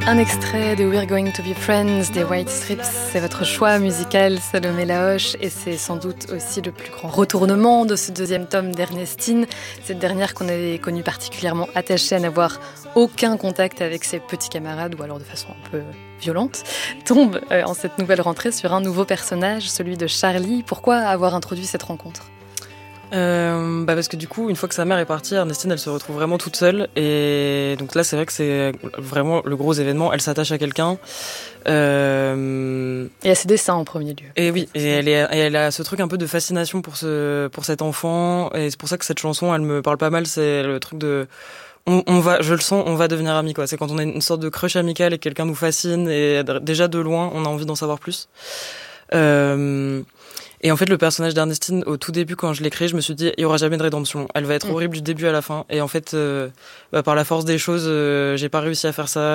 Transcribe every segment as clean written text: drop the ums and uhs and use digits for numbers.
Un extrait de We're Going to Be Friends des White Stripes, c'est votre choix musical, Salomé Lahoche, et c'est sans doute aussi le plus grand retournement de ce deuxième tome d'Ernestine, cette dernière qu'on avait connue particulièrement attachée à n'avoir aucun contact avec ses petits camarades, ou alors de façon un peu violente, tombe en cette nouvelle rentrée sur un nouveau personnage, celui de Charlie. Pourquoi avoir introduit cette rencontre ? Parce que du coup, une fois que sa mère est partie, Ernestine, elle se retrouve vraiment toute seule. Et donc là, c'est vrai que c'est vraiment le gros événement. Elle s'attache à quelqu'un. Et à ses dessins en premier lieu. Et oui, et elle a ce truc un peu de fascination pour cet enfant. Et c'est pour ça que cette chanson, elle me parle pas mal. C'est le truc de... je le sens, on va devenir amis, quoi. C'est quand on a une sorte de crush amical et que quelqu'un nous fascine. Et déjà de loin, on a envie d'en savoir plus. Et en fait, le personnage d'Ernestine, au tout début, quand je l'ai créé, je me suis dit, il y aura jamais de rédemption. Elle va être horrible du début à la fin. Et en fait, par la force des choses, j'ai pas réussi à faire ça.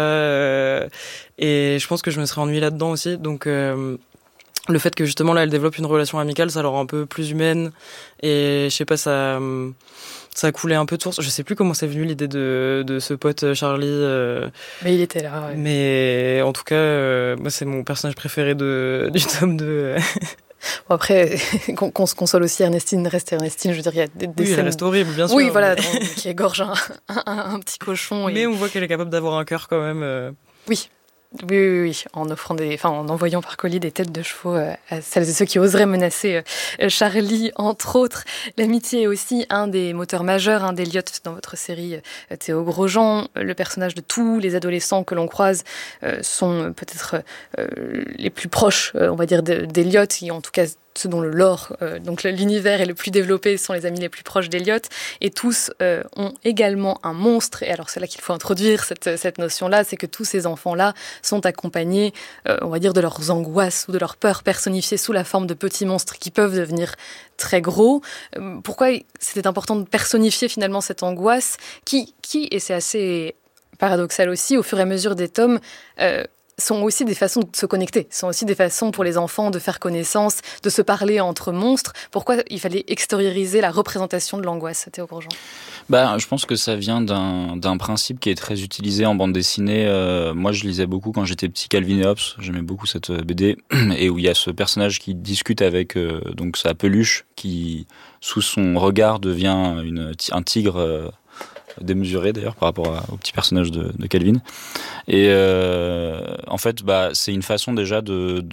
Et je pense que je me serais ennuyée là-dedans aussi. Donc, le fait que justement là, elle développe une relation amicale, ça la rend un peu plus humaine. Et je sais pas, ça a coulé un peu de source. Je sais plus comment c'est venu l'idée de ce pote Charlie. Mais il était là. Ouais. Mais en tout cas, moi, c'est mon personnage préféré du tome 2. Bon, après, qu'on se console aussi, Ernestine reste Ernestine. Je veux dire, il y a des scènes... elle reste horrible, bien sûr. Oui, voilà, qui égorge un petit cochon. Mais on voit qu'elle est capable d'avoir un cœur quand même. Oui. Oui, en envoyant par colis des têtes de chevaux à celles et ceux qui oseraient menacer Charlie, entre autres. L'amitié est aussi un des moteurs majeurs, un d'Eliott dans votre série Théo Grosjean. Le personnage de tous les adolescents que l'on croise sont peut-être les plus proches, on va dire, d'Eliott, qui en tout cas ceux dont le lore, donc l'univers est le plus développé, sont les amis les plus proches d'Eliott, et tous ont également un monstre. Et alors c'est là qu'il faut introduire cette notion-là, c'est que tous ces enfants-là sont accompagnés, on va dire, de leurs angoisses ou de leurs peurs personnifiées sous la forme de petits monstres qui peuvent devenir très gros. Pourquoi c'était important de personnifier finalement cette angoisse qui et c'est assez paradoxal aussi, au fur et à mesure des tomes, sont aussi des façons de se connecter, sont aussi des façons pour les enfants de faire connaissance, de se parler entre monstres. Pourquoi il fallait extérioriser la représentation de l'angoisse, Théo Grosjean ? Je pense que ça vient d'un principe qui est très utilisé en bande dessinée. Moi, je lisais beaucoup quand j'étais petit Calvin et Hobbes, j'aimais beaucoup cette BD, et où il y a ce personnage qui discute avec donc sa peluche, qui, sous son regard, devient un tigre... démesuré d'ailleurs par rapport au petit personnage de Calvin, et en fait c'est une façon déjà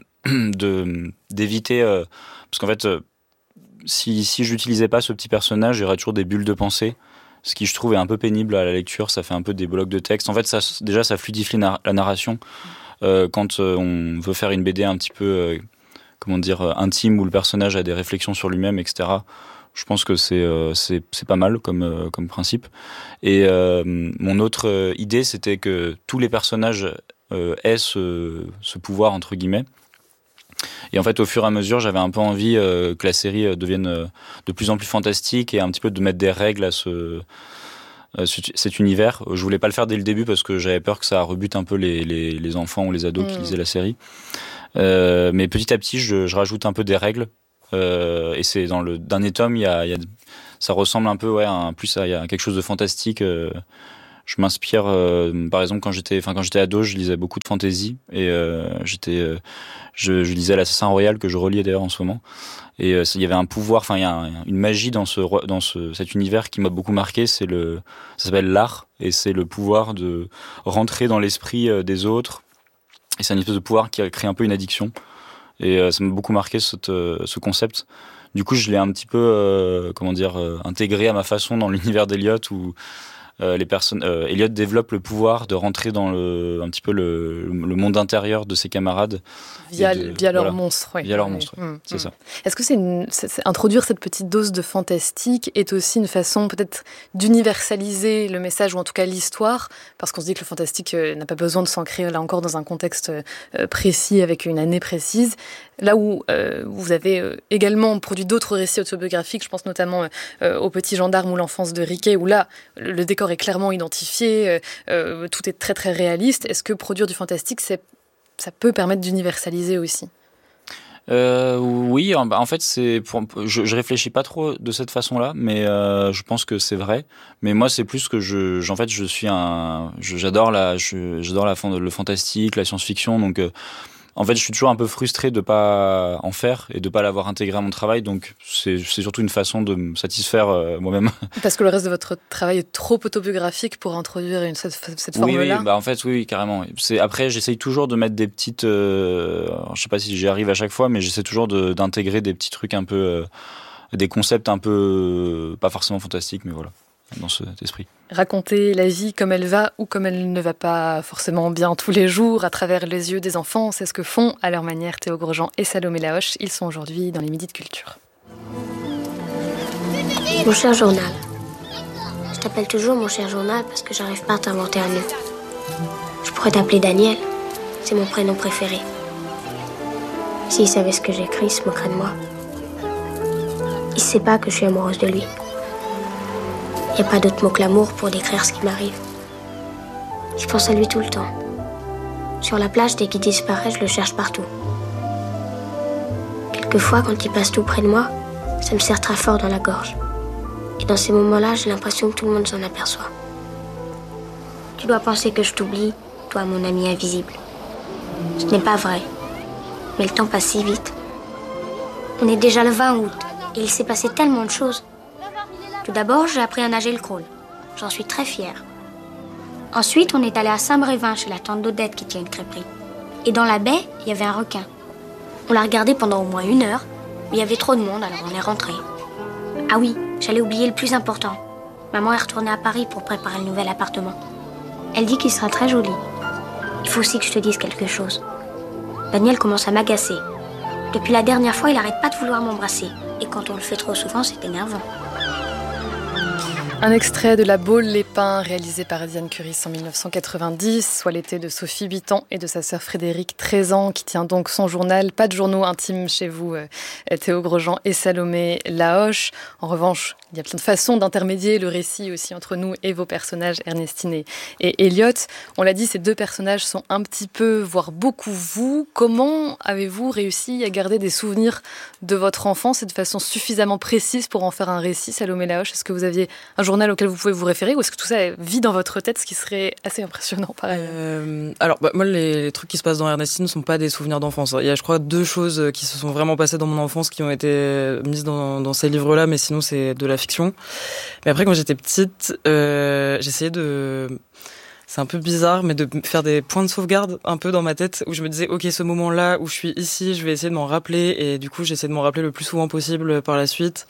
d'éviter parce qu'en fait si j'utilisais pas ce petit personnage, il y aurait toujours des bulles de pensée, ce qui je trouve est un peu pénible à la lecture. Ça fait un peu des blocs de texte. En fait, ça fluidifie la narration quand on veut faire une BD un petit peu intime, où le personnage a des réflexions sur lui-même, etc. Je pense que c'est pas mal comme principe. Et mon autre idée, c'était que tous les personnages aient ce pouvoir, entre guillemets. Et en fait, au fur et à mesure, j'avais un peu envie que la série devienne de plus en plus fantastique, et un petit peu de mettre des règles à cet univers. Je voulais pas le faire dès le début parce que j'avais peur que ça rebute un peu les enfants ou les ados qui lisaient la série. Mais petit à petit, je rajoute un peu des règles. Et c'est dans le dernier tome, ça ressemble un peu, il y a quelque chose de fantastique. Je m'inspire, par exemple, quand j'étais ado, je lisais beaucoup de fantasy, et je lisais l'Assassin Royal, que je relis d'ailleurs en ce moment. Et il y avait un pouvoir, il y a une magie dans cet univers qui m'a beaucoup marqué. Ça s'appelle l'art, et c'est le pouvoir de rentrer dans l'esprit des autres. Et c'est une espèce de pouvoir qui crée un peu une addiction. Et ça m'a beaucoup marqué ce concept. Du coup, je l'ai un petit peu, intégré à ma façon dans l'univers d'Eliott, où Eliott développe le pouvoir de rentrer dans un petit peu le monde intérieur de ses camarades via leur monstre. Via leur monstre, c'est ça. Est-ce que introduire cette petite dose de fantastique est aussi une façon peut-être d'universaliser le message, ou en tout cas l'histoire, parce qu'on se dit que le fantastique n'a pas besoin de s'ancrer là encore dans un contexte précis avec une année précise. Là où vous avez également produit d'autres récits autobiographiques, je pense notamment au Petit Gendarme ou L'Enfance de Riquet, où là le décor est clairement identifié, tout est très très réaliste. Est-ce que produire du fantastique, ça peut permettre d'universaliser aussi ? Oui, en fait, je réfléchis pas trop de cette façon-là, mais je pense que c'est vrai. Mais moi, c'est plus que j'adore le fantastique, la science-fiction, donc en fait, je suis toujours un peu frustré de pas en faire et de pas l'avoir intégré à mon travail, donc c'est surtout une façon de me satisfaire moi-même. Parce que le reste de votre travail est trop autobiographique pour introduire cette forme-là. Oui, en fait, oui, carrément. Après, j'essaye toujours de mettre des petites, je sais pas si j'y arrive à chaque fois, mais j'essaie toujours d'intégrer des petits trucs un peu, des concepts un peu, pas forcément fantastiques, mais voilà, dans cet esprit. Raconter la vie comme elle va ou comme elle ne va pas forcément bien tous les jours à travers les yeux des enfants, c'est ce que font à leur manière Théo Grosjean et Salomé Lahoche. Ils sont aujourd'hui dans les Midis de Culture. Mon cher journal. Je t'appelle toujours mon cher journal parce que j'arrive pas à t'inventer un nom. Je pourrais t'appeler Daniel, c'est mon prénom préféré. S'il savait ce que j'écris, il se moquerait de moi. Il sait pas que je suis amoureuse de lui. Il n'y a pas d'autre mot que l'amour pour décrire ce qui m'arrive. Je pense à lui tout le temps. Sur la plage, dès qu'il disparaît, je le cherche partout. Quelquefois, quand il passe tout près de moi, ça me serre très fort dans la gorge. Et dans ces moments-là, j'ai l'impression que tout le monde s'en aperçoit. Tu dois penser que je t'oublie, toi, mon ami invisible. Ce n'est pas vrai. Mais le temps passe si vite. On est déjà le 20 août, et il s'est passé tellement de choses. Tout d'abord, j'ai appris à nager le crawl. J'en suis très fière. Ensuite, on est allé à Saint-Brévin chez la tante d'Odette qui tient une crêperie. Et dans la baie, il y avait un requin. On l'a regardé pendant au moins 1 heure, mais il y avait trop de monde, alors on est rentré. Ah oui, j'allais oublier le plus important. Maman est retournée à Paris pour préparer le nouvel appartement. Elle dit qu'il sera très joli. Il faut aussi que je te dise quelque chose. Daniel commence à m'agacer. Depuis la dernière fois, il arrête pas de vouloir m'embrasser. Et quand on le fait trop souvent, c'est énervant. Un extrait de La Baule les Pins, réalisé par Diane Curis en 1990, soit l'été de Sophie 8 ans et de sa sœur Frédérique 13 ans, qui tient donc son journal. Pas de journaux intimes chez vous, Théo Grosjean et Salomé Lahoche. En revanche, il y a plein de façons d'intermédier le récit aussi entre nous et vos personnages, Ernestine et Elliot. On l'a dit, ces 2 personnages sont un petit peu, voire beaucoup vous. Comment avez-vous réussi à garder des souvenirs de votre enfance et de façon suffisamment précise pour en faire un récit, Salomé Lahoche? Est-ce que vous aviez un journal auquel vous pouvez vous référer, ou est-ce que tout ça vit dans votre tête, ce qui serait assez impressionnant par ailleurs? Alors, moi, les trucs qui se passent dans Ernestine ne sont pas des souvenirs d'enfance. Il y a, je crois, 2 choses qui se sont vraiment passées dans mon enfance qui ont été mises dans ces livres-là, mais sinon, c'est de la fiction. Mais après, quand j'étais petite, j'essayais de... C'est un peu bizarre, mais de faire des points de sauvegarde un peu dans ma tête, où je me disais, ok, ce moment-là où je suis ici, je vais essayer de m'en rappeler, et du coup, j'essaie de m'en rappeler le plus souvent possible par la suite.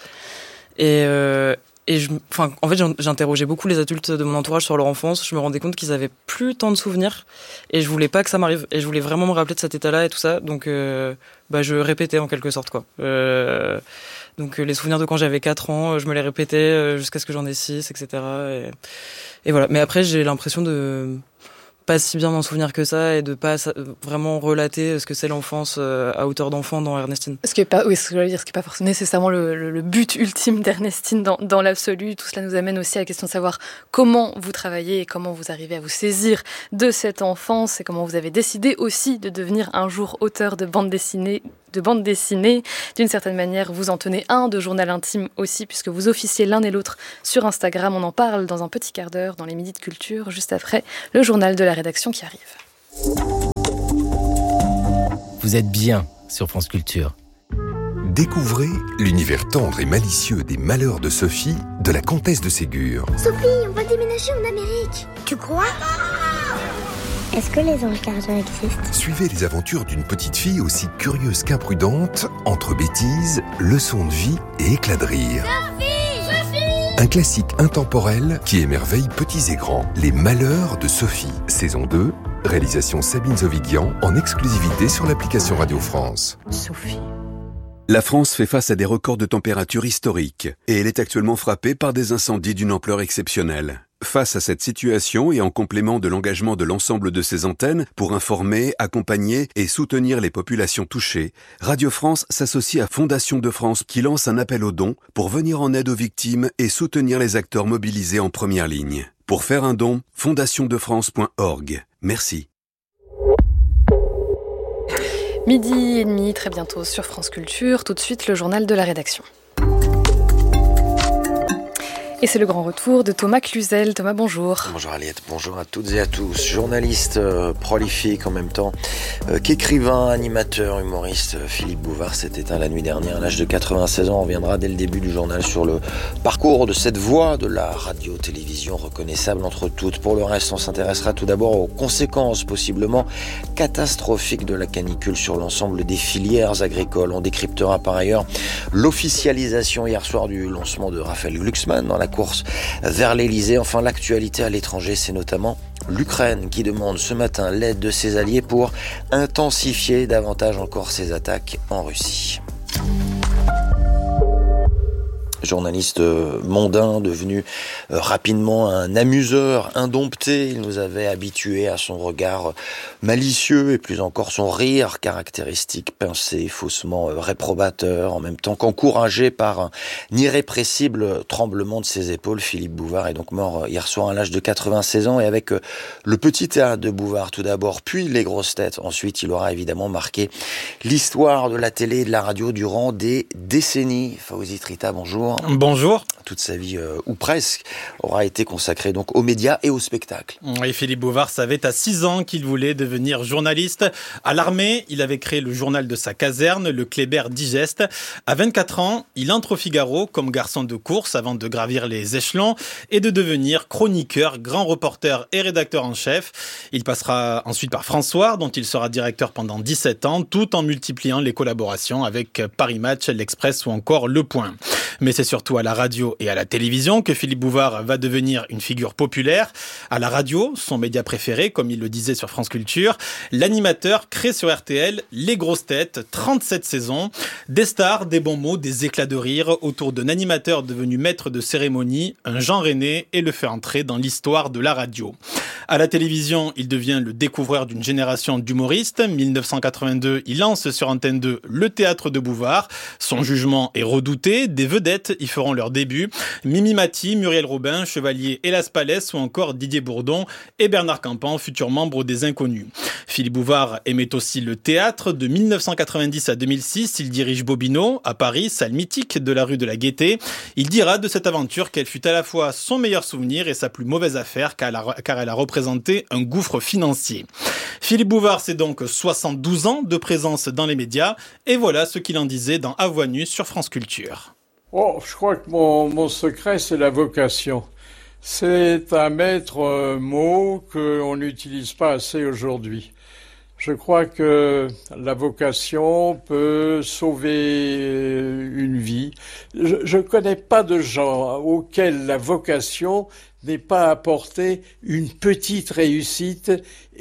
En fait, j'interrogeais beaucoup les adultes de mon entourage sur leur enfance. Je me rendais compte qu'ils avaient plus tant de souvenirs et je voulais pas que ça m'arrive. Et je voulais vraiment me rappeler de cet état-là et tout ça. Donc, je répétais en quelque sorte, quoi. Donc, les souvenirs de quand j'avais 4 ans, je me les répétais jusqu'à ce que j'en ai 6, etc. Et voilà. Mais après, j'ai l'impression de pas si bien m'en souvenir que ça et de pas vraiment relater ce que c'est l'enfance à hauteur d'enfant dans Ernestine. Ce qui est pas forcément nécessairement le but ultime d'Ernestine dans l'absolu. Tout cela nous amène aussi à la question de savoir comment vous travaillez et comment vous arrivez à vous saisir de cette enfance et comment vous avez décidé aussi de devenir un jour auteur de bande dessinée. D'une certaine manière, vous en tenez un de journal intime aussi, puisque vous officiez l'un et l'autre sur Instagram. On en parle dans un petit quart d'heure dans les Midis de Culture, juste après le journal de la rédaction qui arrive. Vous êtes bien sur France Culture. Découvrez l'univers tendre et malicieux des malheurs de Sophie, de la comtesse de Ségur. Sophie, on va déménager en Amérique. Tu crois ? Est-ce que les anges gardiens existent ? Suivez les aventures d'une petite fille aussi curieuse qu'imprudente, entre bêtises, leçons de vie et éclats de rire. Sophie ! Un classique intemporel qui émerveille petits et grands. Les malheurs de Sophie, saison 2, réalisation Sabine Zovidian, en exclusivité sur l'application Radio France. Sophie. La France fait face à des records de température historiques et elle est actuellement frappée par des incendies d'une ampleur exceptionnelle. Face à cette situation et en complément de l'engagement de l'ensemble de ses antennes pour informer, accompagner et soutenir les populations touchées, Radio France s'associe à Fondation de France qui lance un appel aux dons pour venir en aide aux victimes et soutenir les acteurs mobilisés en première ligne. Pour faire un don, fondationdefrance.org. Merci. 12h30, très bientôt sur France Culture. Tout de suite, le journal de la rédaction. Et c'est le grand retour de Thomas Cluzel. Thomas, bonjour. Bonjour Aliette, bonjour à toutes et à tous. Journaliste prolifique en même temps qu'écrivain, animateur, humoriste, Philippe Bouvard s'est éteint la nuit dernière à l'âge de 96 ans. On reviendra dès le début du journal sur le parcours de cette voix de la radio-télévision reconnaissable entre toutes. Pour le reste, on s'intéressera tout d'abord aux conséquences possiblement catastrophiques de la canicule sur l'ensemble des filières agricoles. On décryptera par ailleurs l'officialisation hier soir du lancement de Raphaël Glucksmann dans la course vers l'Elysée. Enfin, l'actualité à l'étranger, c'est notamment l'Ukraine qui demande ce matin l'aide de ses alliés pour intensifier davantage encore ses attaques en Russie. Journaliste mondain, devenu rapidement un amuseur indompté. Il nous avait habitués à son regard malicieux et plus encore son rire caractéristique, pincé, faussement réprobateur, en même temps qu'encouragé par un irrépressible tremblement de ses épaules. Philippe Bouvard est donc mort hier soir à l'âge de 96 ans et avec le petit théâtre de Bouvard tout d'abord, puis les grosses têtes. Ensuite, il aura évidemment marqué l'histoire de la télé et de la radio durant des décennies. Fawzi Trita, bonjour. Bonjour. Toute sa vie, ou presque, aura été consacrée donc aux médias et au spectacle. Et Philippe Bouvard savait à 6 ans qu'il voulait devenir journaliste. À l'armée, il avait créé le journal de sa caserne, le Kléber Digeste. À 24 ans, il entre au Figaro comme garçon de course avant de gravir les échelons et de devenir chroniqueur, grand reporter et rédacteur en chef. Il passera ensuite par François, dont il sera directeur pendant 17 ans, tout en multipliant les collaborations avec Paris Match, l'Express ou encore Le Point. Mais c'est surtout à la radio et à la télévision que Philippe Bouvard va devenir une figure populaire. À la radio, son média préféré, comme il le disait sur France Culture, l'animateur crée sur RTL Les Grosses Têtes, 37 saisons, des stars, des bons mots, des éclats de rire autour d'un animateur devenu maître de cérémonie, un Jean René, et le fait entrer dans l'histoire de la radio. À la télévision, il devient le découvreur d'une génération d'humoristes. 1982, il lance sur Antenne 2 le théâtre de Bouvard. Son jugement est redouté, des vedettes y feront leur début. Mimi Mati, Muriel Robin, Chevalier Hélas Palès ou encore Didier Bourdon et Bernard Campan, futurs membres des Inconnus. Philippe Bouvard aimait aussi le théâtre. De 1990 à 2006, il dirige Bobino, à Paris, salle mythique de la rue de la Gaîté. Il dira de cette aventure qu'elle fut à la fois son meilleur souvenir et sa plus mauvaise affaire, car elle a représenté un gouffre financier. Philippe Bouvard, c'est donc 72 ans de présence dans les médias. Et voilà ce qu'il en disait dans À Voix nue sur France Culture. Oh, je crois que mon secret, c'est la vocation. C'est un maître mot qu'on n'utilise pas assez aujourd'hui. Je crois que la vocation peut sauver une vie. Je ne connais pas de gens auxquels la vocation n'ait pas apporté une petite réussite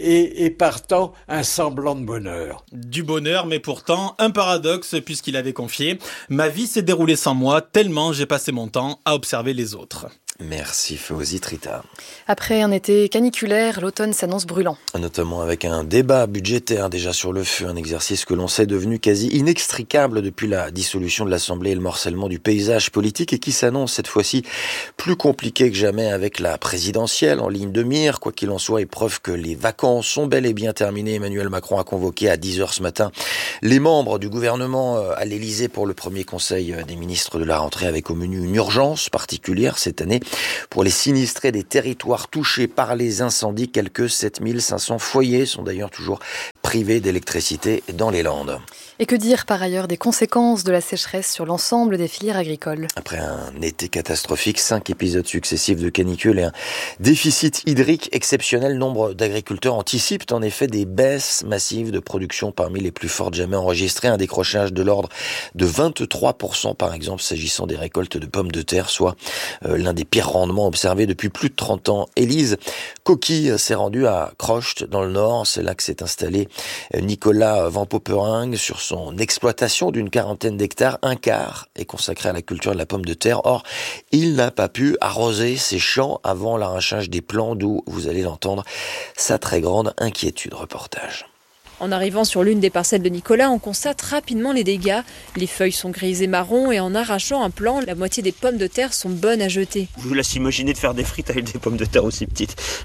et partant un semblant de bonheur. Du bonheur, mais pourtant un paradoxe puisqu'il avait confié « Ma vie s'est déroulée sans moi, tellement j'ai passé mon temps à observer les autres ». Merci Fawzi Trita. Après un été caniculaire, l'automne s'annonce brûlant. Notamment avec un débat budgétaire déjà sur le feu, un exercice que l'on sait devenu quasi inextricable depuis la dissolution de l'Assemblée et le morcellement du paysage politique et qui s'annonce cette fois-ci plus compliqué que jamais avec la présidentielle en ligne de mire. Quoi qu'il en soit, épreuve que les vacances sont bel et bien terminées. Emmanuel Macron a convoqué à 10h ce matin les membres du gouvernement à l'Elysée pour le premier conseil des ministres de la rentrée avec au menu une urgence particulière cette année pour les sinistrés des territoires touchés par les incendies. Quelques 7500 foyers sont d'ailleurs toujours privés d'électricité dans les Landes. Et que dire par ailleurs des conséquences de la sécheresse sur l'ensemble des filières agricoles ? Après un été catastrophique, 5 épisodes successifs de canicule et un déficit hydrique exceptionnel, nombre d'agriculteurs anticipent en effet des baisses massives de production parmi les plus fortes jamais enregistrées. Un décrochage de l'ordre de 23% par exemple s'agissant des récoltes de pommes de terre, soit l'un des pires rendements observés depuis plus de 30 ans. Élise Coquille s'est rendue à Crocht dans le Nord, c'est là que s'est installé Nicolas Van Poperingue sur son exploitation d'une 40aine d'hectares. Un quart est consacré à la culture de la pomme de terre. Or, il n'a pas pu arroser ses champs avant l'arrachage des plants, d'où, vous allez l'entendre, sa très grande inquiétude. Reportage. En arrivant sur l'une des parcelles de Nicolas, on constate rapidement les dégâts. Les feuilles sont grises et marron et en arrachant un plant, la moitié des pommes de terre sont bonnes à jeter. Je vous laisse imaginer de faire des frites avec des pommes de terre aussi petites.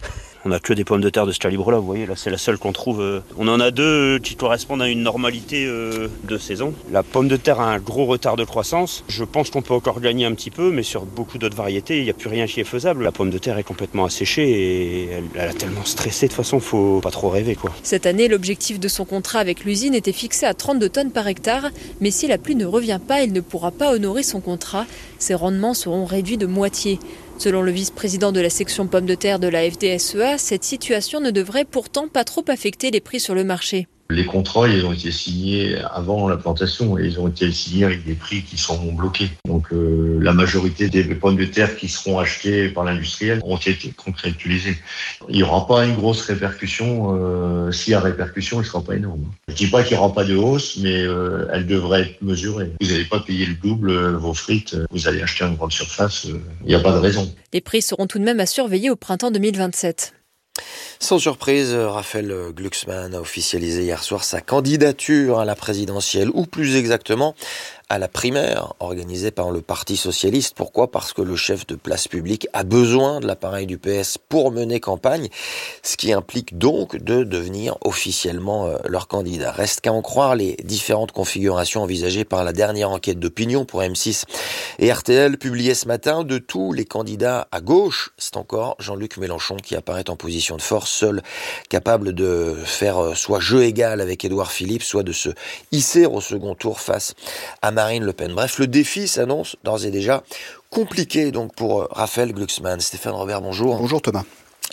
On n'a que des pommes de terre de ce calibre-là, vous voyez, là c'est la seule qu'on trouve. On en a deux qui correspondent à une normalité de saison. La pomme de terre a un gros retard de croissance. Je pense qu'on peut encore gagner un petit peu, mais sur beaucoup d'autres variétés, il n'y a plus rien qui est faisable. La pomme de terre est complètement asséchée et elle a tellement stressé, de toute façon, faut pas trop rêver, quoi. Cette année, l'objectif de son contrat avec l'usine était fixé à 32 tonnes par hectare, mais si la pluie ne revient pas, il ne pourra pas honorer son contrat. Ses rendements seront réduits de moitié. Selon le vice-président de la section pommes de terre de la FDSEA, cette situation ne devrait pourtant pas trop affecter les prix sur le marché. Les contrats, ils ont été signés avant la plantation et ils ont été signés avec des prix qui sont bloqués. Donc la majorité des pommes de terre qui seront achetées par l'industriel ont été contractualisées. Il n'y aura pas une grosse répercussion. S'il y a répercussion, elle ne sera pas énorme. Je ne dis pas qu'il n'y aura pas de hausse, mais elle devrait être mesurée. Vous n'allez pas payer le double vos frites. Vous allez acheter en grande surface. Il n'y a pas de raison. Les prix seront tout de même à surveiller au printemps 2027. Sans surprise, Raphaël Glucksmann a officialisé hier soir sa candidature à la présidentielle, ou plus exactement à la primaire organisée par le Parti socialiste. Pourquoi ? Parce que le chef de Place Publique a besoin de l'appareil du PS pour mener campagne, ce qui implique donc de devenir officiellement leur candidat. Reste qu'à en croire les différentes configurations envisagées par la dernière enquête d'opinion pour M6 et RTL publiée ce matin. De tous les candidats à gauche, c'est encore Jean-Luc Mélenchon qui apparaît en position de force, seul capable de faire soit jeu égal avec Édouard Philippe, soit de se hisser au second tour face à Marine Le Pen. Bref, le défi s'annonce d'ores et déjà compliqué donc pour Raphaël Glucksmann. Stéphane Robert, bonjour. Bonjour Thomas.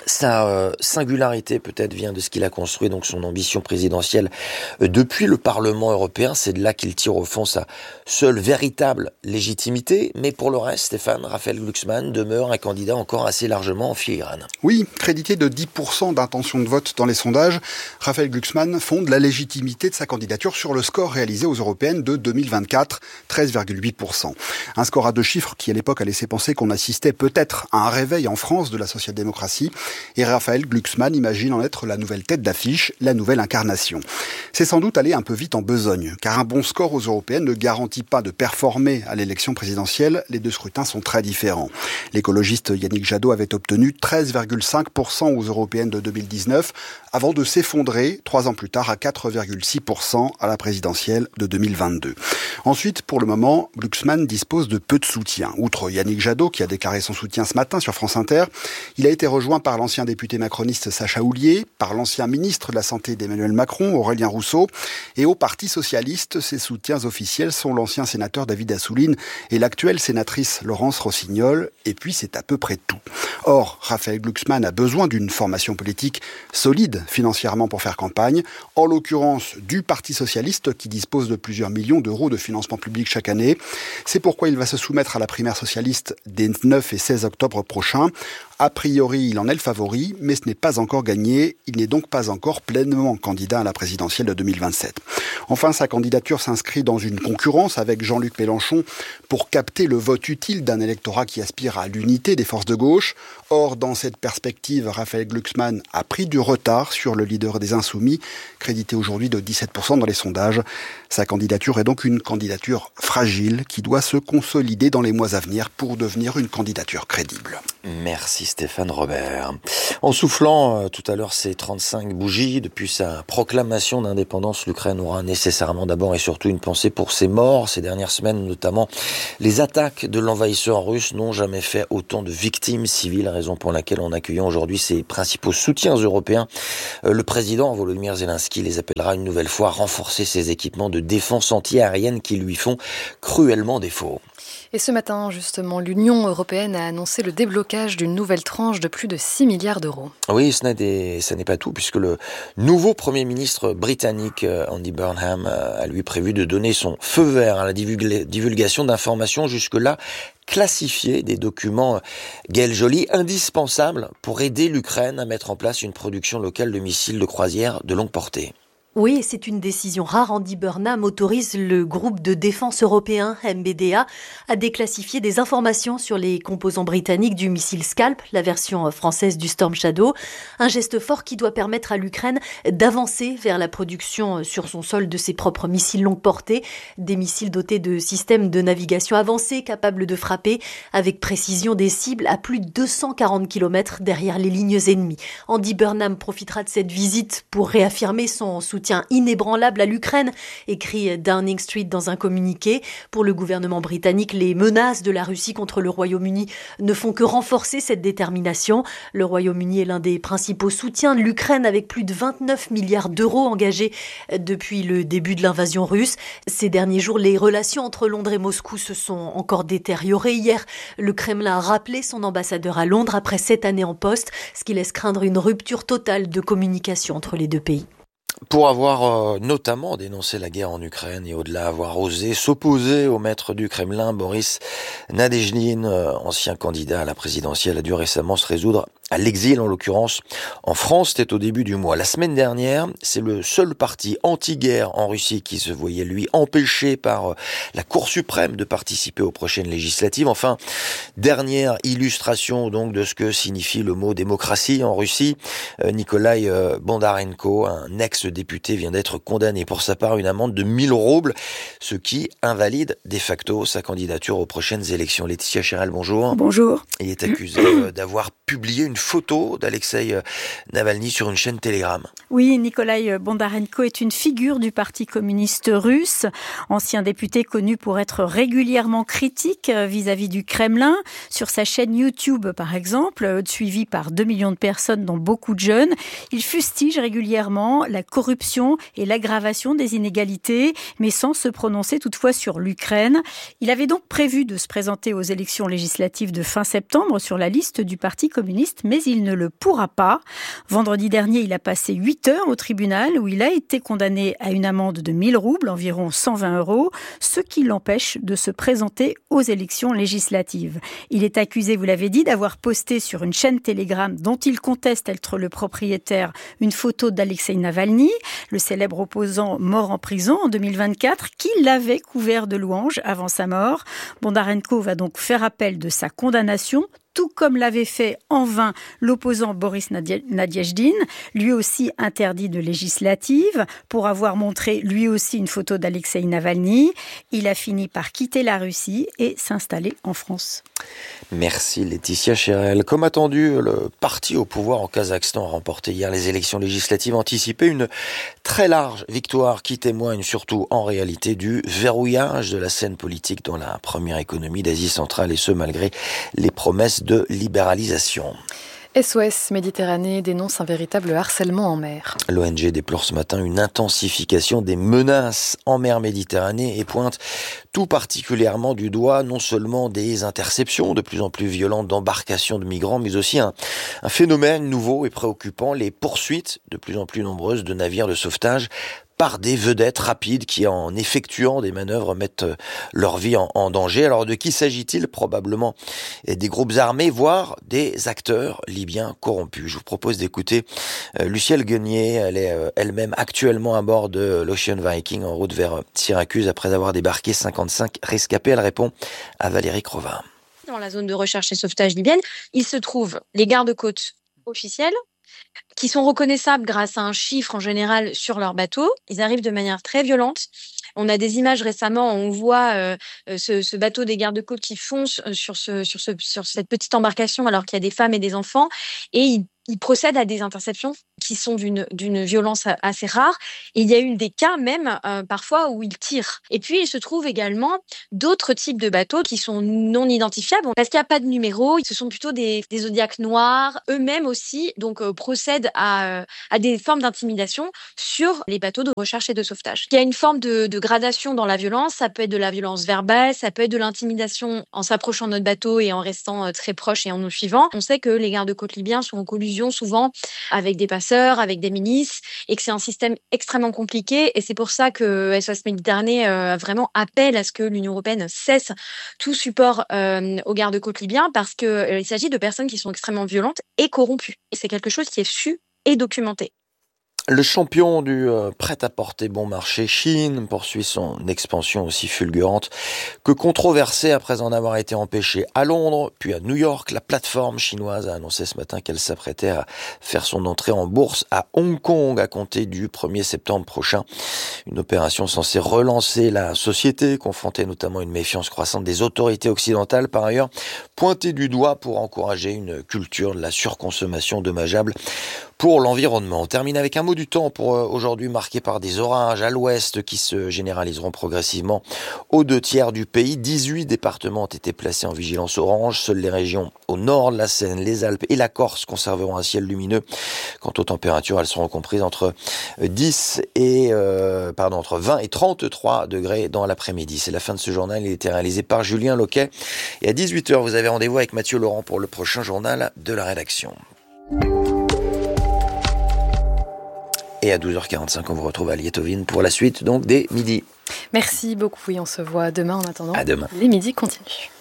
Sa singularité peut-être vient de ce qu'il a construit, donc son ambition présidentielle depuis le Parlement européen. C'est de là qu'il tire au fond sa seule véritable légitimité. Mais pour le reste, Stéphane, Raphaël Glucksmann demeure un candidat encore assez largement en filigrane. Oui, crédité de 10% d'intention de vote dans les sondages, Raphaël Glucksmann fonde la légitimité de sa candidature sur le score réalisé aux européennes de 2024, 13,8%. Un score à deux chiffres qui à l'époque a laissé penser qu'on assistait peut-être à un réveil en France de la social-démocratie. Et Raphaël Glucksmann imagine en être la nouvelle tête d'affiche, la nouvelle incarnation. C'est sans doute aller un peu vite en besogne, car un bon score aux européennes ne garantit pas de performer à l'élection présidentielle. Les deux scrutins sont très différents. L'écologiste Yannick Jadot avait obtenu 13,5% aux européennes de 2019, avant de s'effondrer 3 ans plus tard à 4,6% à la présidentielle de 2022. Ensuite, pour le moment, Glucksmann dispose de peu de soutien. Outre Yannick Jadot, qui a déclaré son soutien ce matin sur France Inter, il a été rejoint par l'ancien député macroniste Sacha Houlié, par l'ancien ministre de la Santé d'Emmanuel Macron, Aurélien Rousseau, et au Parti socialiste, ses soutiens officiels sont l'ancien sénateur David Assouline et l'actuelle sénatrice Laurence Rossignol, et puis c'est à peu près tout. Or, Raphaël Glucksmann a besoin d'une formation politique solide financièrement pour faire campagne, en l'occurrence du Parti socialiste qui dispose de plusieurs millions d'euros de financement public chaque année. C'est pourquoi il va se soumettre à la primaire socialiste des 9 et 16 octobre prochains. A priori, il en est le favori, mais ce n'est pas encore gagné. Il n'est donc pas encore pleinement candidat à la présidentielle de 2027. Enfin, sa candidature s'inscrit dans une concurrence avec Jean-Luc Mélenchon pour capter le vote utile d'un électorat qui aspire à l'unité des forces de gauche. Or, dans cette perspective, Raphaël Glucksmann a pris du retard sur le leader des Insoumis, crédité aujourd'hui de 17% dans les sondages. Sa candidature est donc une candidature fragile qui doit se consolider dans les mois à venir pour devenir une candidature crédible. Merci Stéphane Robert. En soufflant tout à l'heure ces 35 bougies depuis sa proclamation d'indépendance, l'Ukraine aura nécessairement d'abord et surtout une pensée pour ses morts. Ces dernières semaines, notamment, les attaques de l'envahisseur russe n'ont jamais fait autant de victimes civiles, raison pour laquelle en accueillant aujourd'hui ses principaux soutiens européens, le président Volodymyr Zelensky les appellera une nouvelle fois à renforcer ses équipements de défense anti-aérienne qui lui font cruellement défaut. Et ce matin, justement, l'Union européenne a annoncé le déblocage d'une nouvelle tranche de plus de 6 milliards d'euros. Oui, ce n'est pas tout, puisque le nouveau Premier ministre britannique, Andy Burnham, a lui prévu de donner son feu vert à la divulgation d'informations jusque-là classifiées, des documents Gaël Joly, indispensables pour aider l'Ukraine à mettre en place une production locale de missiles de croisière de longue portée. Oui, c'est une décision rare. Andy Burnham autorise le groupe de défense européen, MBDA, à déclassifier des informations sur les composants britanniques du missile Scalp, la version française du Storm Shadow. Un geste fort qui doit permettre à l'Ukraine d'avancer vers la production sur son sol de ses propres missiles longue portée, des missiles dotés de systèmes de navigation avancés capables de frapper avec précision des cibles à plus de 240 km derrière les lignes ennemies. Andy Burnham profitera de cette visite pour réaffirmer son soutien inébranlable à l'Ukraine, écrit Downing Street dans un communiqué. Pour le gouvernement britannique, les menaces de la Russie contre le Royaume-Uni ne font que renforcer cette détermination. Le Royaume-Uni est l'un des principaux soutiens de l'Ukraine avec plus de 29 milliards d'euros engagés depuis le début de l'invasion russe. Ces derniers jours, les relations entre Londres et Moscou se sont encore détériorées. Hier, le Kremlin a rappelé son ambassadeur à Londres après 7 années en poste, ce qui laisse craindre une rupture totale de communication entre les deux pays. Pour avoir notamment dénoncé la guerre en Ukraine et au-delà avoir osé s'opposer au maître du Kremlin, Boris Nadezhdin, ancien candidat à la présidentielle, a dû récemment se résoudre à l'exil, en l'occurrence en France. C'était au début du mois. La semaine dernière, c'est le seul parti anti-guerre en Russie qui se voyait, lui, empêché par la Cour suprême de participer aux prochaines législatives. Enfin, dernière illustration donc de ce que signifie le mot démocratie en Russie. Nikolai Bondarenko, un ex-député, vient d'être condamné pour sa part à une amende de 1000 roubles, ce qui invalide de facto sa candidature aux prochaines élections. Laetitia Chérel, bonjour. Bonjour. Il est accusé d'avoir publié une photo d'Alexeï Navalny sur une chaîne Telegram. Oui, Nikolai Bondarenko est une figure du Parti communiste russe, ancien député connu pour être régulièrement critique vis-à-vis du Kremlin. Sur sa chaîne YouTube, par exemple, suivie par 2 millions de personnes, dont beaucoup de jeunes, il fustige régulièrement la corruption et l'aggravation des inégalités, mais sans se prononcer toutefois sur l'Ukraine. Il avait donc prévu de se présenter aux élections législatives de fin septembre sur la liste du Parti communiste, mais il ne le pourra pas. Vendredi dernier, il a passé 8 heures au tribunal où il a été condamné à une amende de 1000 roubles, environ 120 €, ce qui l'empêche de se présenter aux élections législatives. Il est accusé, vous l'avez dit, d'avoir posté sur une chaîne Telegram dont il conteste être le propriétaire une photo d'Alexeï Navalny, le célèbre opposant mort en prison en 2024, qui l'avait couvert de louanges avant sa mort. Bondarenko va donc faire appel de sa condamnation, tout comme l'avait fait en vain l'opposant Boris Nadezhdin, lui aussi interdit de législative, pour avoir montré lui aussi une photo d'Alexeï Navalny. Il a fini par quitter la Russie et s'installer en France. Merci Laetitia Chérel. Comme attendu, le parti au pouvoir en Kazakhstan a remporté hier les élections législatives anticipées. Une très large victoire qui témoigne surtout en réalité du verrouillage de la scène politique dans la première économie d'Asie centrale, et ce malgré les promesses de libéralisation. SOS Méditerranée dénonce un véritable harcèlement en mer. L'ONG déplore ce matin une intensification des menaces en mer Méditerranée et pointe tout particulièrement du doigt non seulement des interceptions de plus en plus violentes d'embarcations de migrants, mais aussi un phénomène nouveau et préoccupant, les poursuites de plus en plus nombreuses de navires de sauvetage par des vedettes rapides qui, en effectuant des manœuvres, mettent leur vie en danger. Alors de qui s'agit-il? Probablement des groupes armés, voire des acteurs libyens corrompus. Je vous propose d'écouter Lucielle Guenier. Elle est elle-même actuellement à bord de l'Ocean Viking en route vers Syracuse après avoir débarqué 55 rescapés. Elle répond à Valérie Crovin. Dans la zone de recherche et sauvetage libyenne, il se trouve les gardes-côtes officiels, qui sont reconnaissables grâce à un chiffre en général sur leur bateau. Ils arrivent de manière très violente. On a des images récemment où on voit ce bateau des gardes-côtes qui fonce sur cette petite embarcation alors qu'il y a des femmes et des enfants, et ils procèdent à des interceptions qui sont d'une violence assez rare. Et il y a eu des cas même parfois où ils tirent. Et puis il se trouve également d'autres types de bateaux qui sont non identifiables parce qu'il n'y a pas de numéro. Ce sont plutôt des zodiacs noirs. Eux-mêmes aussi donc procèdent à des formes d'intimidation sur les bateaux de recherche et de sauvetage. Il y a une forme de gradation dans la violence. Ça peut être de la violence verbale, ça peut être de l'intimidation en s'approchant de notre bateau et en restant très proche et en nous suivant. On sait que les gardes-côtes libyens sont en collusion souvent avec des passeurs, avec des milices, et que c'est un système extrêmement compliqué. Et c'est pour ça que SOS Méditerranée vraiment appelle à ce que l'Union européenne cesse tout support aux gardes-côtes libyens, parce qu'il s'agit de personnes qui sont extrêmement violentes et corrompues. Et c'est quelque chose qui est su et documenté. Le champion du prêt-à-porter bon marché, Shein, poursuit son expansion aussi fulgurante que controversée après en avoir été empêchée à Londres, puis à New York. La plateforme chinoise a annoncé ce matin qu'elle s'apprêtait à faire son entrée en bourse à Hong Kong à compter du 1er septembre prochain. Une opération censée relancer la société, confrontée notamment à une méfiance croissante des autorités occidentales, par ailleurs pointée du doigt pour encourager une culture de la surconsommation dommageable pour l'environnement. On termine avec un mot du temps pour aujourd'hui marqué par des orages à l'ouest qui se généraliseront progressivement aux 2/3 du pays. 18 départements ont été placés en vigilance orange. Seules les régions au nord, la Seine, les Alpes et la Corse conserveront un ciel lumineux. Quant aux températures, elles seront comprises entre 20 et 33 degrés dans l'après-midi. C'est la fin de ce journal. Il a été réalisé par Julien Loquet. Et à 18h, vous avez rendez-vous avec Mathieu Laurent pour le prochain journal de la rédaction. Et à 12h45, on vous retrouve à Liétovine pour la suite donc des midis. Merci beaucoup et on se voit demain en attendant. À demain. Les midis continuent.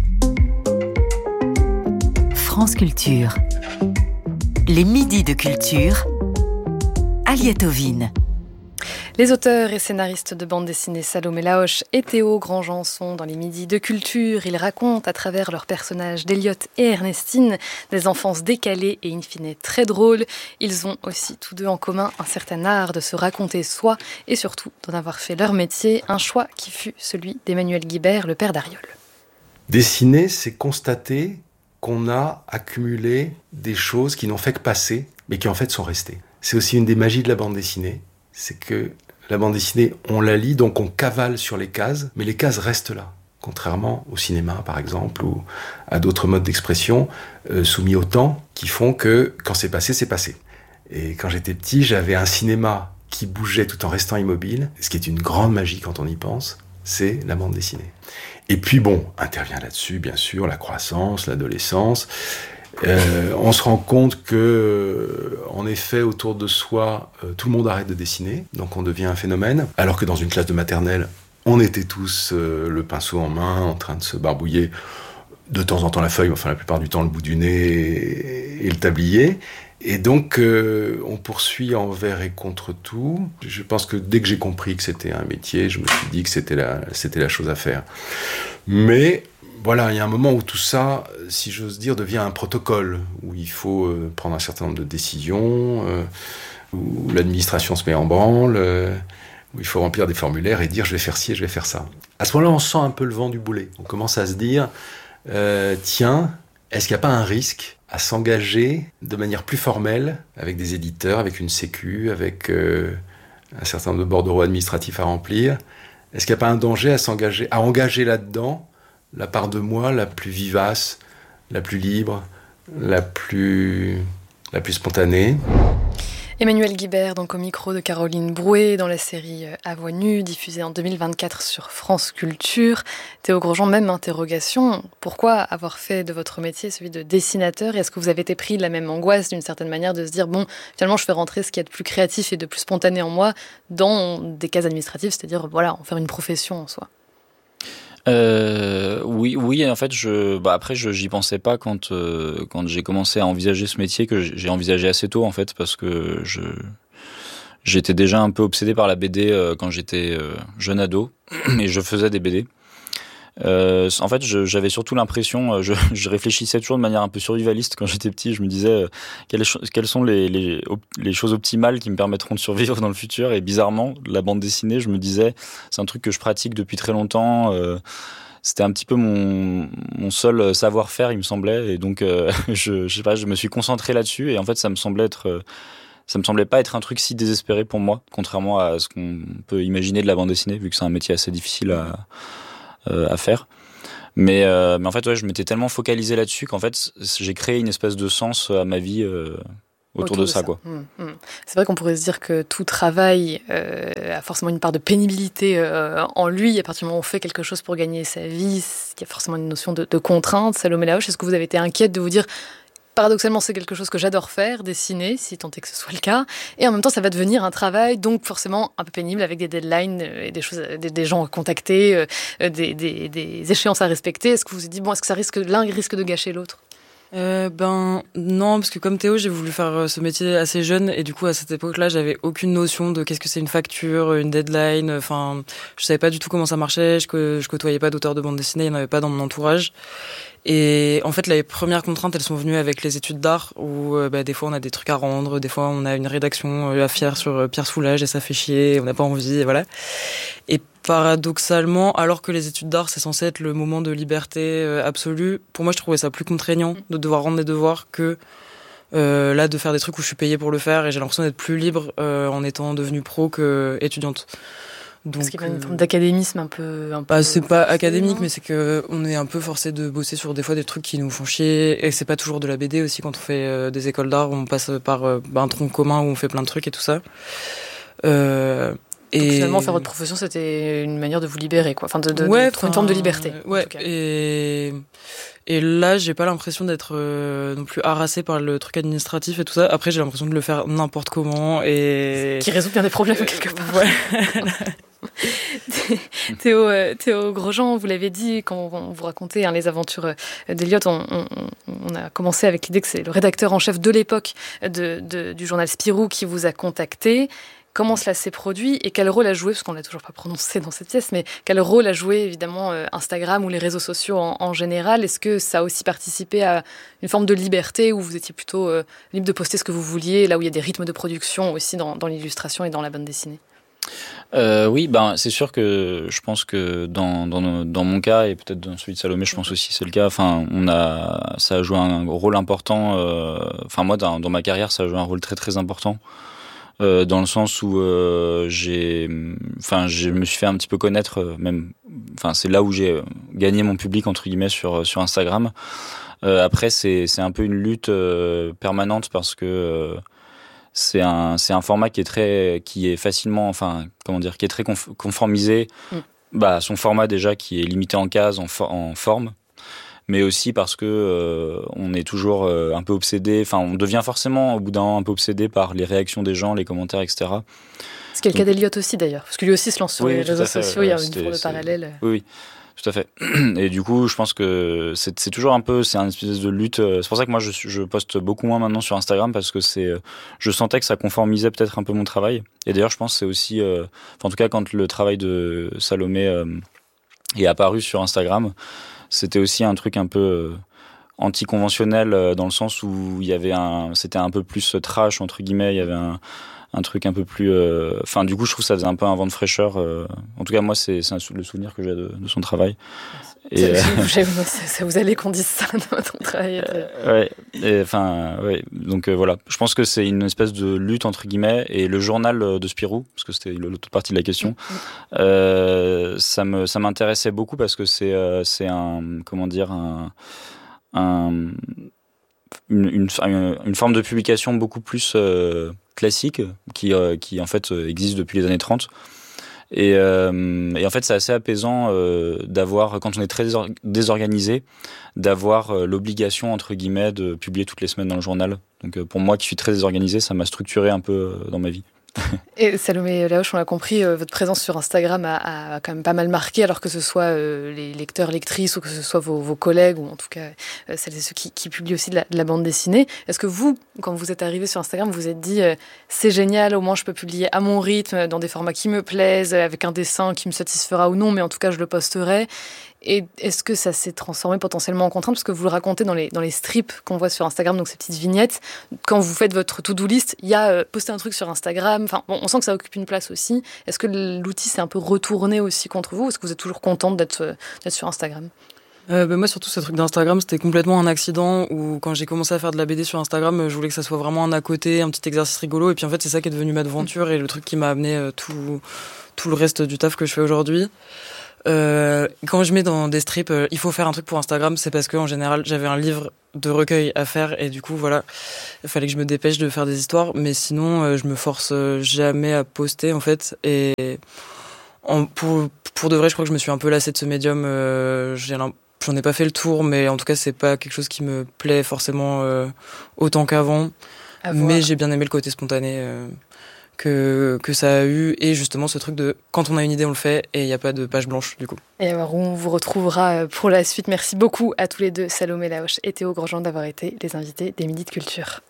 France Culture. Les midis de culture à Liétovine. Les auteurs et scénaristes de bande dessinée Salomé Laoche et Théo Grandjean sont dans les midis de culture. Ils racontent à travers leurs personnages d'Eliot et Ernestine des enfances décalées et in fine très drôles. Ils ont aussi tous deux en commun un certain art de se raconter soi et surtout d'en avoir fait leur métier, un choix qui fut celui d'Emmanuel Guibert, le père d'Ariol. Dessiner, c'est constater qu'on a accumulé des choses qui n'ont fait que passer, mais qui en fait sont restées. C'est aussi une des magies de la bande dessinée, c'est que la bande dessinée, on la lit, donc on cavale sur les cases, mais les cases restent là. Contrairement au cinéma, par exemple, ou à d'autres modes d'expression soumis au temps, qui font que quand c'est passé, c'est passé. Et quand j'étais petit, j'avais un cinéma qui bougeait tout en restant immobile, ce qui est une grande magie quand on y pense, c'est la bande dessinée. Et puis bon, intervient là-dessus, bien sûr, la croissance, l'adolescence. On se rend compte que, en effet, autour de soi, tout le monde arrête de dessiner, donc on devient un phénomène. Alors que dans une classe de maternelle, on était tous le pinceau en main, en train de se barbouiller de temps en temps la feuille, enfin la plupart du temps le bout du nez et le tablier. Et donc, on poursuit envers et contre tout. Je pense que dès que j'ai compris que c'était un métier, je me suis dit que c'était la chose à faire. Mais voilà, il y a un moment où tout ça, si j'ose dire, devient un protocole, où il faut prendre un certain nombre de décisions, où l'administration se met en branle, où il faut remplir des formulaires et dire je vais faire ci et je vais faire ça. À ce moment-là, on sent un peu le vent du boulet. On commence à se dire, tiens, est-ce qu'il n'y a pas un risque à s'engager de manière plus formelle avec des éditeurs, avec une sécu, avec un certain nombre de bordereaux administratifs à remplir? Est-ce qu'il n'y a pas un danger à engager là-dedans la part de moi la plus vivace, la plus libre, la plus spontanée? Emmanuel Guibert, donc au micro de Caroline Brouet, dans la série À voix nue, diffusée en 2024 sur France Culture. Théo Grosjean, même interrogation. Pourquoi avoir fait de votre métier celui de dessinateur? Est-ce que vous avez été pris de la même angoisse, d'une certaine manière, de se dire, bon, finalement, je fais rentrer ce qu'il y a de plus créatif et de plus spontané en moi dans des cases administratives, c'est-à-dire, voilà, en faire une profession en soi? Oui, en fait, après, j'y pensais pas quand j'ai commencé à envisager ce métier, que j'ai envisagé assez tôt, en fait, parce que j'étais déjà un peu obsédé par la BD quand j'étais jeune ado, et je faisais des BD. En fait, j'avais surtout l'impression, je réfléchissais toujours de manière un peu survivaliste quand j'étais petit. Je me disais quelles sont les choses optimales qui me permettront de survivre dans le futur. Et bizarrement, la bande dessinée, je me disais, c'est un truc que je pratique depuis très longtemps. C'était un petit peu mon seul savoir-faire, il me semblait. Et donc, je sais pas, je me suis concentré là-dessus. Et en fait, ça me semblait pas être un truc si désespéré pour moi, contrairement à ce qu'on peut imaginer de la bande dessinée, vu que c'est un métier assez difficile à faire. Mais en fait, ouais, je m'étais tellement focalisé là-dessus qu'en fait, j'ai créé une espèce de sens à ma vie autour de ça, quoi. C'est vrai qu'on pourrait se dire que tout travail a forcément une part de pénibilité en lui. À partir du moment où on fait quelque chose pour gagner sa vie, il y a forcément une notion de contrainte. Salomé Laoche, est-ce que vous avez été inquiète de vous dire, paradoxalement, c'est quelque chose que j'adore faire, dessiner, si tant est que ce soit le cas, et en même temps, ça va devenir un travail, donc forcément un peu pénible, avec des deadlines, et des choses, des gens à contacter, des échéances à respecter. Est-ce que vous vous dites, bon, est-ce que l'un risque de gâcher l'autre? Non, parce que comme Théo, j'ai voulu faire ce métier assez jeune et du coup à cette époque-là, j'avais aucune notion de qu'est-ce que c'est une facture, une deadline. Enfin, je savais pas du tout comment ça marchait. Je côtoyais pas d'auteurs de bande dessinée, il y en avait pas dans mon entourage. Et en fait, les premières contraintes, elles sont venues avec les études d'art où des fois on a des trucs à rendre, des fois on a une rédaction à faire sur Pierre Soulages et ça fait chier, on n'a pas envie, et voilà. Et paradoxalement, alors que les études d'art c'est censé être le moment de liberté absolue, pour moi je trouvais ça plus contraignant de devoir rendre des devoirs que là de faire des trucs où je suis payée pour le faire et j'ai l'impression d'être plus libre en étant devenue pro que étudiante. Donc, parce qu'il y a une forme d'académisme un peu c'est pas académique, mais c'est que on est un peu forcé de bosser sur des fois des trucs qui nous font chier. Et c'est pas toujours de la BD aussi. Quand on fait des écoles d'art, on passe par un tronc commun où on fait plein de trucs et tout ça. Donc finalement, faire votre profession, c'était une manière de vous libérer, quoi. Enfin, de trouver une forme de liberté. Ouais. Et là, j'ai pas l'impression d'être non plus harassée par le truc administratif et tout ça. Après, j'ai l'impression de le faire n'importe comment et qui résout bien des problèmes quelque part. Ouais. Théo Grosjean, vous l'avez dit quand vous racontez les aventures d'Eliott, on a commencé avec l'idée que c'est le rédacteur en chef de l'époque du journal Spirou qui vous a contacté. Comment cela s'est produit et quel rôle a joué, parce qu'on l'a toujours pas prononcé dans cette pièce, mais quel rôle a joué évidemment Instagram ou les réseaux sociaux en général? Est-ce que ça a aussi participé à une forme de liberté où vous étiez plutôt libre de poster ce que vous vouliez, là où il y a des rythmes de production aussi dans l'illustration et dans la bande dessinée? Oui, c'est sûr que je pense que dans mon cas et peut-être dans celui de Salomé, je pense aussi c'est le cas. Enfin, ça a joué un rôle important. Enfin, moi, dans ma carrière, ça a joué un rôle très très important. Dans le sens où je me suis fait un petit peu connaître, c'est là où j'ai gagné mon public entre guillemets sur Instagram. Après, c'est un peu une lutte permanente parce que c'est un format qui est facilement, qui est très conformisé. Son format déjà qui est limité en cases, en forme. Mais aussi parce que on est toujours un peu obsédé. Enfin, on devient forcément au bout d'un an un peu obsédé par les réactions des gens, les commentaires, etc. Ce qui est le cas d'Eliott aussi d'ailleurs, parce que lui aussi se lance sur les réseaux sociaux. Il y a une forme de parallèle. Oui, tout à fait. Et du coup, je pense que c'est toujours un peu, c'est une espèce de lutte. C'est pour ça que moi, je poste beaucoup moins maintenant sur Instagram parce que je sentais que ça conformisait peut-être un peu mon travail. Et d'ailleurs, je pense que c'est aussi, en tout cas, quand le travail de Salomé est apparu sur Instagram. C'était aussi un truc un peu anticonventionnel dans le sens où c'était un peu plus trash entre guillemets. Il y avait un truc un peu plus. Du coup, je trouve que ça faisait un peu un vent de fraîcheur. En tout cas, moi, c'est le souvenir que j'ai de son travail. Et ça vous allait qu'on dise ça dans votre travail. Donc voilà, je pense que c'est une espèce de lutte entre guillemets. Et le journal de Spirou, parce que c'était l'autre partie de la question, ça m'intéressait beaucoup parce que c'est une forme de publication beaucoup plus classique qui en fait existe depuis les années 30. Et en fait, c'est assez apaisant d'avoir, quand on est très désorganisé, d'avoir l'obligation, entre guillemets, de publier toutes les semaines dans le journal. Donc pour moi, qui suis très désorganisé, ça m'a structuré un peu dans ma vie. Et Salomé Laoche, on l'a compris, votre présence sur Instagram a quand même pas mal marqué, alors que ce soit les lecteurs, lectrices, ou que ce soit vos collègues, ou en tout cas celles et ceux qui publient aussi de la bande dessinée. Est-ce que vous, quand vous êtes arrivé sur Instagram, vous vous êtes dit c'est génial, au moins je peux publier à mon rythme, dans des formats qui me plaisent, avec un dessin qui me satisfera ou non, mais en tout cas je le posterai. Et est-ce que ça s'est transformé potentiellement en contrainte? Parce que vous le racontez dans les strips qu'on voit sur Instagram, donc ces petites vignettes. Quand vous faites votre to-do list, il y a poster un truc sur Instagram. Enfin, bon, on sent que ça occupe une place aussi. Est-ce que l'outil s'est un peu retourné aussi contre vous? Ou est-ce que vous êtes toujours contente d'être sur Instagram? Moi, surtout, ce truc d'Instagram, c'était complètement un accident où, quand j'ai commencé à faire de la BD sur Instagram, je voulais que ça soit vraiment un à côté, un petit exercice rigolo. Et puis, en fait, c'est ça qui est devenu ma aventure et le truc qui m'a amené tout le reste du taf que je fais aujourd'hui. Quand je mets dans des strips, il faut faire un truc pour Instagram, c'est parce que en général j'avais un livre de recueil à faire et du coup voilà, il fallait que je me dépêche de faire des histoires, mais sinon je me force jamais à poster en fait. Et pour de vrai, je crois que je me suis un peu lassée de ce médium. J'en ai pas fait le tour, mais en tout cas c'est pas quelque chose qui me plaît forcément autant qu'avant. Mais j'ai bien aimé le côté spontané que ça a eu, et justement ce truc de quand on a une idée on le fait et il n'y a pas de page blanche du coup. Et alors on vous retrouvera pour la suite. Merci beaucoup à tous les deux, Salomé Laoche et Théo Grosjean, d'avoir été les invités des Midis de Culture.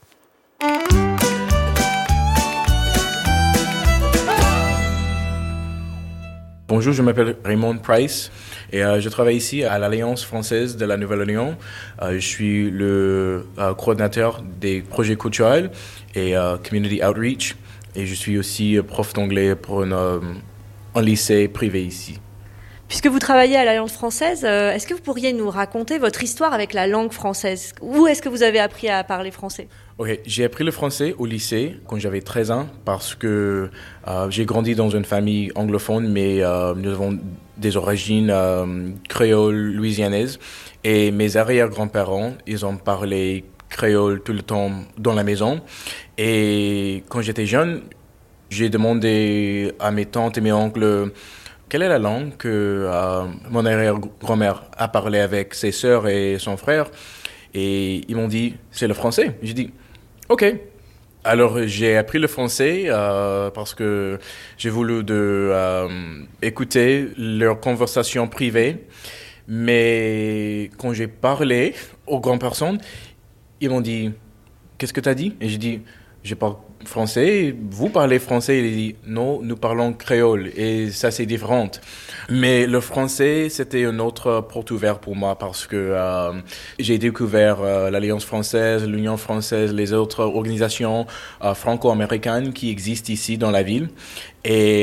Bonjour, je m'appelle Raymond Price et je travaille ici à l'Alliance française de la Nouvelle-Orléans. Je suis le coordinateur des projets culturels et community outreach, et je suis aussi prof d'anglais pour un lycée privé ici. Puisque vous travaillez à l'Alliance française, est-ce que vous pourriez nous raconter votre histoire avec la langue française ? Où est-ce que vous avez appris à parler français ? Ok, j'ai appris le français au lycée quand j'avais 13 ans parce que j'ai grandi dans une famille anglophone, mais nous avons des origines créoles louisianaises, et mes arrière-grands-parents, ils ont parlé créole tout le temps dans la maison. Et quand j'étais jeune, j'ai demandé à mes tantes et mes oncles quelle est la langue que mon arrière-grand-mère a parlé avec ses sœurs et son frère. Et ils m'ont dit, c'est le français. J'ai dit, OK. Alors j'ai appris le français parce que j'ai voulu écouter leurs conversations privées. Mais quand j'ai parlé aux grandes personnes, ils m'ont dit, qu'est-ce que tu as dit? Et j'ai dit, je parle français, vous parlez français? Il a dit, non, nous parlons créole, et ça c'est différent. Mais le français, c'était une autre porte ouverte pour moi parce que j'ai découvert l'Alliance française, l'Union française, les autres organisations franco-américaines qui existent ici dans la ville. Et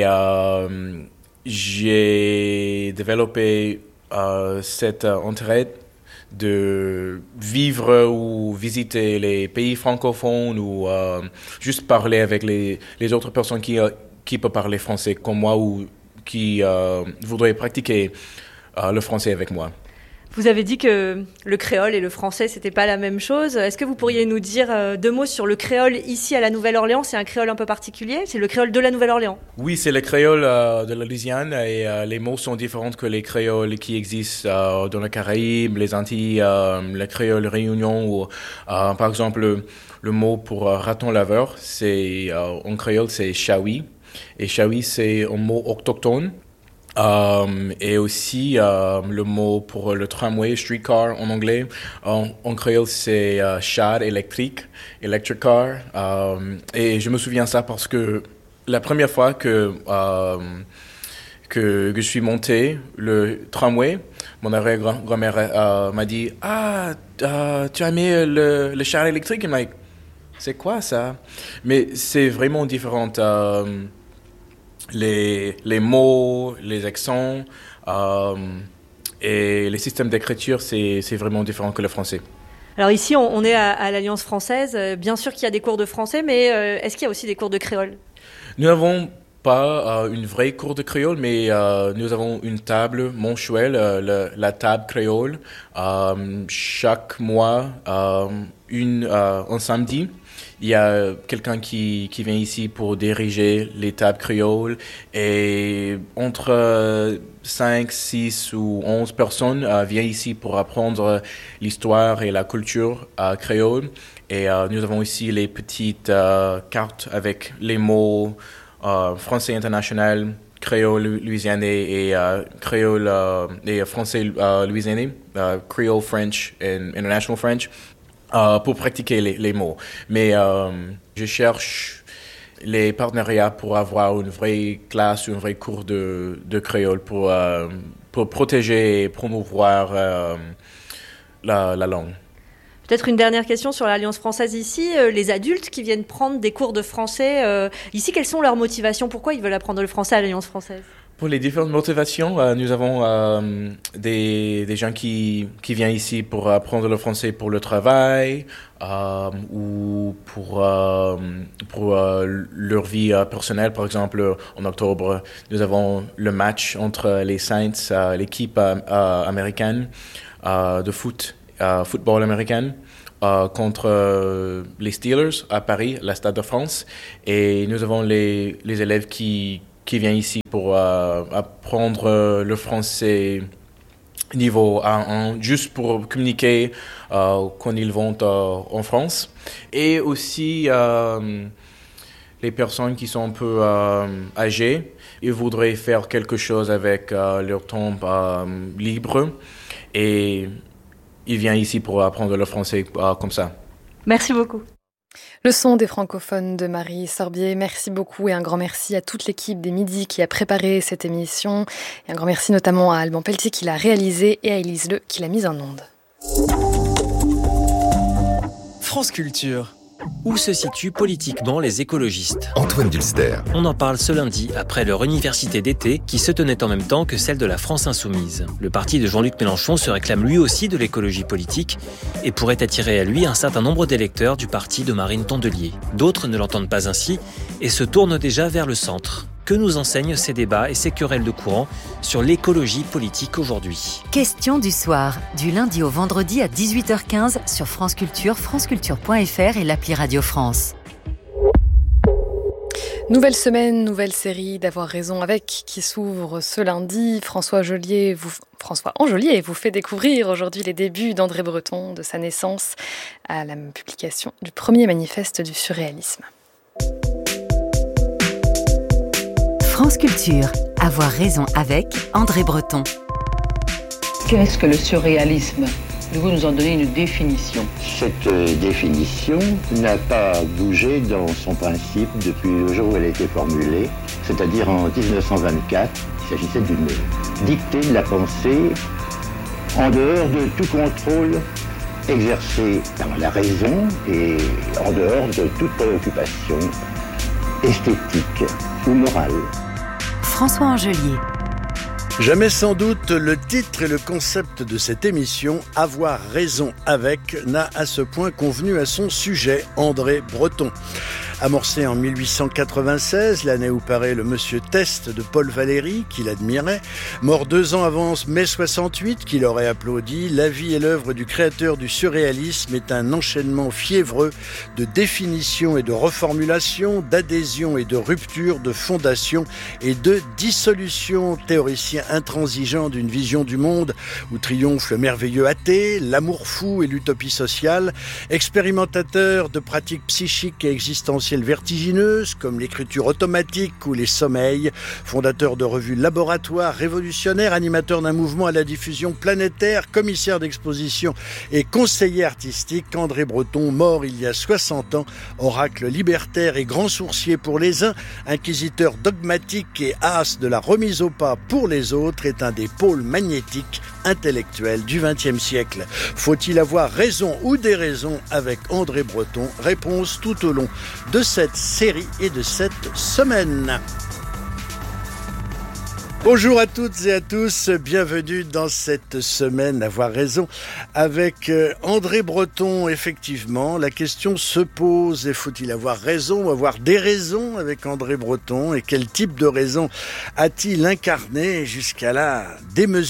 j'ai développé cet intérêt de vivre ou visiter les pays francophones ou juste parler avec les autres personnes qui peuvent parler français comme moi ou qui voudraient pratiquer le français avec moi. Vous avez dit que le créole et le français, c'était pas la même chose. Est-ce que vous pourriez nous dire 2 mots sur le créole ici à la Nouvelle-Orléans? C'est un créole un peu particulier? C'est le créole de la Nouvelle-Orléans? Oui, c'est le créole de la Louisiane, et les mots sont différents que les créoles qui existent dans les Caraïbes, les Antilles, le créole Réunion. Ou, par exemple, le mot pour raton laveur, c'est en créole, c'est chaoui. Et chaoui, c'est un mot autochtone. Et aussi le mot pour le tramway, streetcar en anglais, en créole c'est char électrique, electric car. Et je me souviens ça parce que la première fois que je suis monté le tramway, mon arrière-grand-mère m'a dit « Ah, tu as mis le char électrique ?» Et m'a dit « C'est quoi ça ?» Mais c'est vraiment différent. Les mots, les accents et les systèmes d'écriture, c'est vraiment différent que le français. Alors ici, on est à l'Alliance française. Bien sûr qu'il y a des cours de français, mais est-ce qu'il y a aussi des cours de créole? Nous n'avons pas une vraie cours de créole, mais nous avons une table mensuelle, la table créole, chaque mois, un samedi. Il y a quelqu'un qui vient ici pour diriger les tables créoles, et entre 5, 6 ou 11 personnes viennent ici pour apprendre l'histoire et la culture créole. Et nous avons ici les petites cartes avec les mots français international, créole louisianais et créole et français louisianais, Creole French et International French. Pour pratiquer les mots. Mais je cherche les partenariats pour avoir une vraie classe, un vrai cours de créole pour protéger et promouvoir la langue. Peut-être une dernière question sur l'Alliance française ici. Les adultes qui viennent prendre des cours de français ici, quelles sont leurs motivations? Pourquoi ils veulent apprendre le français à l'Alliance française? Pour les différentes motivations, nous avons des gens qui viennent ici pour apprendre le français pour le travail ou pour leur vie personnelle. Par exemple, en octobre, nous avons le match entre les Saints, l'équipe américaine de football américaine, contre les Steelers à Paris, la Stade de France. Et nous avons les élèves qui viennent ici pour apprendre le français niveau A1, juste pour communiquer quand ils vont en France. Et aussi, les personnes qui sont un peu âgées. Ils voudraient faire quelque chose avec leur temps libre et ils viennent ici pour apprendre le français comme ça. Merci beaucoup. Le son des francophones de Marie Sorbier. Merci beaucoup et un grand merci à toute l'équipe des Midis qui a préparé cette émission. Et un grand merci notamment à Alban Pelletier qui l'a réalisé et à Élise Le qui l'a mise en onde. France Culture. Où se situent politiquement les écologistes ? Antoine Dulster. On en parle ce lundi après leur université d'été qui se tenait en même temps que celle de la France Insoumise. Le parti de Jean-Luc Mélenchon se réclame lui aussi de l'écologie politique et pourrait attirer à lui un certain nombre d'électeurs du parti de Marine Tondelier. D'autres ne l'entendent pas ainsi et se tournent déjà vers le centre. Que nous enseignent ces débats et ces querelles de courant sur l'écologie politique aujourd'hui ? Question du soir, du lundi au vendredi à 18h15 sur France Culture, franceculture.fr et l'appli Radio France. Nouvelle semaine, nouvelle série d'Avoir raison avec qui s'ouvre ce lundi. François Angelier vous fait découvrir aujourd'hui les débuts d'André Breton, de sa naissance à la publication du premier manifeste du surréalisme. France Culture, Avoir raison avec André Breton. Qu'est-ce que le surréalisme ? Pouvez-vous nous en donner une définition ? Cette définition n'a pas bougé dans son principe depuis le jour où elle a été formulée, c'est-à-dire en 1924. Il s'agissait d'une dictée de la pensée en dehors de tout contrôle exercé par la raison et en dehors de toute préoccupation esthétique ou morale. François Angelier. Jamais sans doute le titre et le concept de cette émission, Avoir raison avec, n'a à ce point convenu à son sujet, André Breton. Amorcé en 1896, l'année où paraît le Monsieur Test de Paul Valéry, qu'il admirait, mort 2 ans avant mai 68, qu'il aurait applaudi, la vie et l'œuvre du créateur du surréalisme est un enchaînement fiévreux de définitions et de reformulations, d'adhésions et de ruptures, de fondations et de dissolutions. Théoricien intransigeant d'une vision du monde où triomphe le merveilleux athée, l'amour fou et l'utopie sociale, expérimentateur de pratiques psychiques et existentielles vertigineuses comme l'écriture automatique ou les sommeils, fondateur de revues laboratoires, révolutionnaire, animateur d'un mouvement à la diffusion planétaire, commissaire d'exposition et conseiller artistique, André Breton, mort il y a 60 ans, oracle libertaire et grand sourcier pour les uns, inquisiteur dogmatique et as de la remise au pas pour les autres, est un des pôles magnétiques intellectuels du XXe siècle. Faut-il avoir raison ou déraison avec André Breton ? Réponse tout au long de cette série et de cette semaine. Bonjour à toutes et à tous, bienvenue dans cette semaine Avoir raison avec André Breton. Effectivement, la question se pose, et faut-il avoir raison ou avoir des raisons avec André Breton, et quel type de raison a-t-il incarné jusqu'à la démesure ?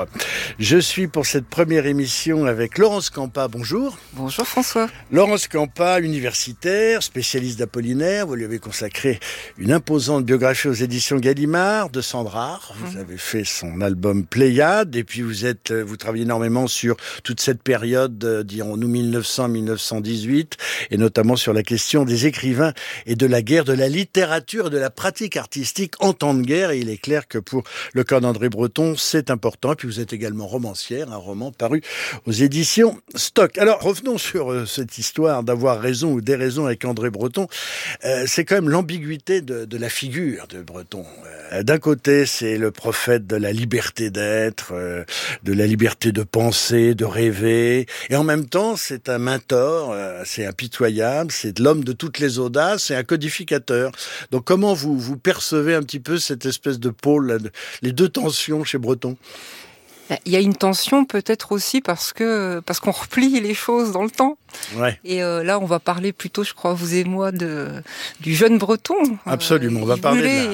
Je suis pour cette première émission avec Laurence Campa, bonjour. Bonjour François. Laurence Campa, universitaire, spécialiste d'Apollinaire, vous lui avez consacré une imposante biographie aux éditions Gallimard de Sandra. Vous avez fait son album Pléiade, et puis vous travaillez énormément sur toute cette période, dirons-nous 1900-1918, et notamment sur la question des écrivains et de la guerre, de la littérature et de la pratique artistique en temps de guerre. Et il est clair que pour le cas d'André Breton, c'est important. Et puis vous êtes également romancière, un roman paru aux éditions Stock. Alors revenons sur cette histoire d'avoir raison ou déraison avec André Breton. C'est quand même l'ambiguïté de la figure de Breton. D'un côté, c'est le prophète de la liberté d'être, de la liberté de penser, de rêver. Et en même temps, c'est un mentor, c'est impitoyable, c'est de l'homme de toutes les audaces, c'est un codificateur. Donc comment vous percevez un petit peu cette espèce de pôle, les deux tensions chez Breton ? Il y a une tension peut-être aussi parce qu'on replie les choses dans le temps. Ouais. Et là, on va parler plutôt, je crois, vous et moi, du jeune Breton. Absolument, on va parler de